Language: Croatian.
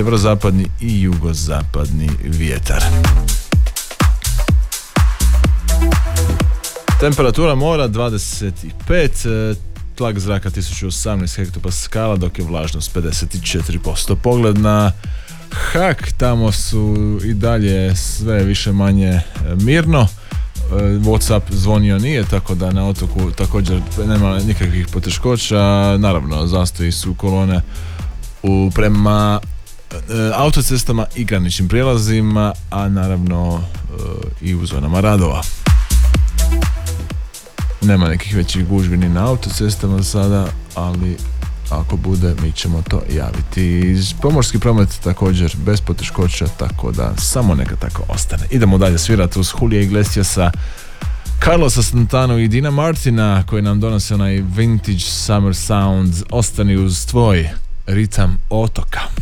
sjeverozapadni i jugozapadni vjetar. Temperatura mora 25, tlak zraka 1018 hektopaskala, dok je vlažnost 54%. Pogled na Hak, tamo su i dalje sve više manje mirno. WhatsApp zvonio nije, tako da na otoku također nema nikakvih poteškoća. Naravno, zastoji su kolone prema autocestama i graničnim prijelazima, a naravno i u zonama radova. Nema nekih većih gužvi ni na autocestama sada, ali ako bude, mi ćemo to javiti. Pomorski promet također bez poteškoća, tako da samo neka tako ostane. Idemo dalje svirati uz Julija Iglesiasa, Carlosa Santanu i Dina Martina, koji nam donose onaj vintage summer sound. Ostani uz tvoj ritam otoka.